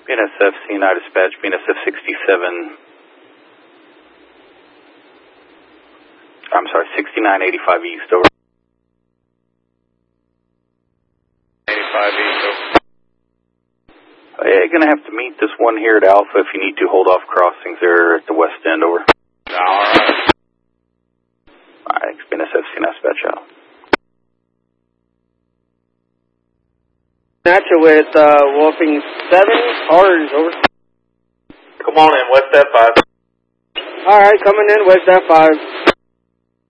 BNSF, CNI dispatch, BNSF 67. I'm sorry, 6985 East, over. 85 East, over. Yeah, you're going to have to meet this one here at Alpha if you need to. Hold off crossings there at the west end, over. Alright. Alright, BNSF, CNI dispatch out. Natcha with Wolfing 7, ours, over. Come on in, West F5. Alright, coming in, West F5.